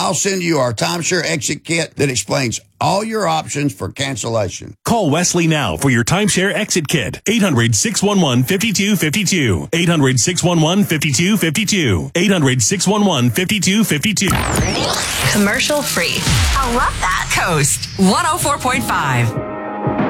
I'll send you our timeshare exit kit that explains all your options for cancellation. Call Wesley now for your timeshare exit kit. 800-611-5252. 800-611-5252. 800-611-5252. Commercial free. I love that. Coast 104.5.